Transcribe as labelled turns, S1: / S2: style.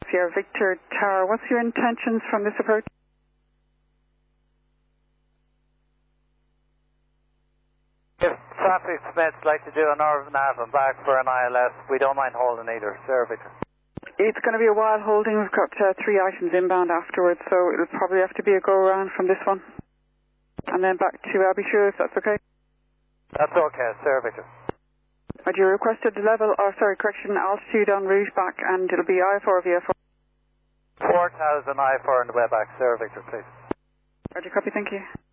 S1: Sierra Victor Tower. What's your intentions from this approach?
S2: If traffic permits, like to do an hour and a half and back for an ILS, we don't mind holding either, Sierra Victor.
S1: It's going to be a while holding. We've got 3 items inbound afterwards, so it'll probably have to be a go-around from this one. And then back to Abbeyshire, if that's okay?
S2: That's okay, Sierra Victor.
S1: Had you requested the level, or sorry, correction, altitude en route back, and it'll be I4 or VF4?
S2: 4,000 I4 on the way back, Sierra Victor, please.
S1: Roger, copy, thank you.